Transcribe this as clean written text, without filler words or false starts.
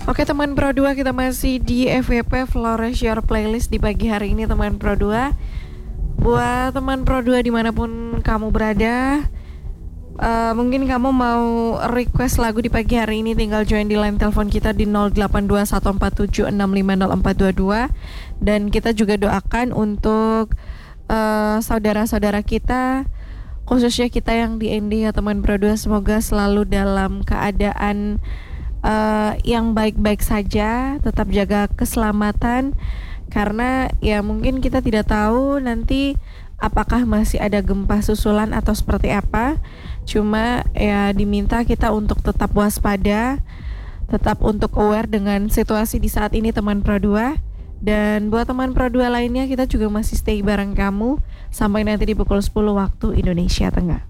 Oke teman Pro 2, kita masih di FYP Flourish Your Playlist di pagi hari ini teman Pro 2. Buat teman Pro 2 dimanapun kamu berada, mungkin kamu mau request lagu di pagi hari ini, tinggal join di line telepon kita di 082147650422. Dan kita juga doakan untuk saudara-saudara kita, khususnya kita yang di India teman Pro 2, semoga selalu dalam keadaan yang baik-baik saja, tetap jaga keselamatan, karena ya mungkin kita tidak tahu nanti apakah masih ada gempa susulan atau seperti apa. Cuma ya diminta kita untuk tetap waspada, tetap untuk aware dengan situasi di saat ini teman Pro 2. Dan buat teman Pro 2 lainnya, kita juga masih stay bareng kamu sampai nanti di pukul 10 waktu Indonesia Tengah.